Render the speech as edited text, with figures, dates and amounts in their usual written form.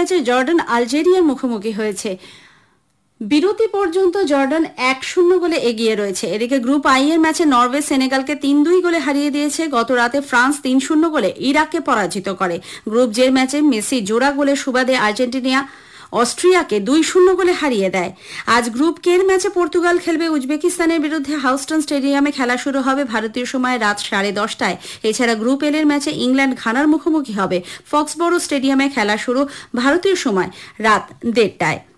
ম্যাচে জর্ডান আলজেরিয়ার মুখোমুখি হয়েছে। বিরতি পর্যন্ত জর্ডান 1-0 গোলে এগিয়ে রয়েছে। এদিকে গ্রুপ আই এর ম্যাচে নরওয়ে সেনেগালকে 3-2 গোলে হারিয়ে দিয়েছে। গত রাতে ফ্রান্স 3-0 গোলে ইরাককে পরাজিত করে। গ্রুপ জে ম্যাচে মেসি জোড়া গোলের সুবাদে আর্জেন্টিনা অস্ট্রিয়াকে 2-0 গোলে হারিয়ে দেয়। আজ গ্রুপ কে এর ম্যাচে পর্তুগাল খেলবে উজবেকিস্তানের বিরুদ্ধে। হাউস্টন স্টেডিয়ামে খেলা শুরু হবে ভারতীয় সময় রাত 10:30টায়। এছাড়া গ্রুপ এল এর ম্যাচে ইংল্যান্ড ঘানার মুখোমুখি হবে। ফক্সবরো স্টেডিয়ামে খেলা শুরু ভারতীয় সময় রাত 1:30টায়।